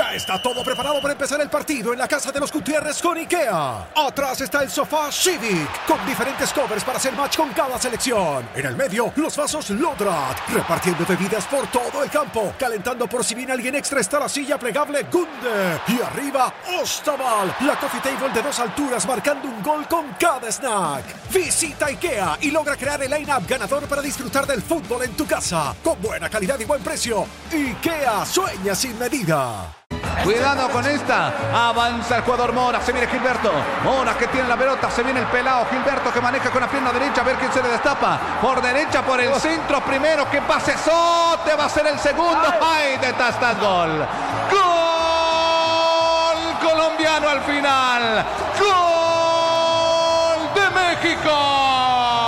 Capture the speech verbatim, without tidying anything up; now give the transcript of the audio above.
Ya está todo preparado para empezar el partido en la casa de los Gutiérrez con IKEA. Atrás está el sofá Civic, con diferentes covers para hacer match con cada selección. En el medio, los vasos Lodrat, repartiendo bebidas por todo el campo. Calentando por si viene alguien extra está la silla plegable Gunde. Y arriba, Ostaval, la coffee table de dos alturas marcando un gol con cada snack. Visita IKEA y logra crear el line-up ganador para disfrutar del fútbol en tu casa. Con buena calidad y buen precio. IKEA, sueña sin medida. Cuidado con esta. Avanza el jugador Mora. Se viene Gilberto. Mora que tiene la pelota. Se viene el pelado. Gilberto que maneja con la pierna derecha. A ver quién se le destapa. Por derecha, por el centro. Primero que pase Sote. Va a ser el segundo. ¡Ay! De Tastas. Gol. Gol colombiano al final. Gol de México.